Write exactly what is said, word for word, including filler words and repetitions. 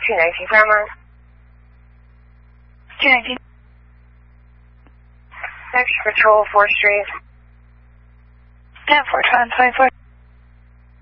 two nineteen Paramount. two nineteen. Next, Patrol fourth Street. Yeah, four twenty-four.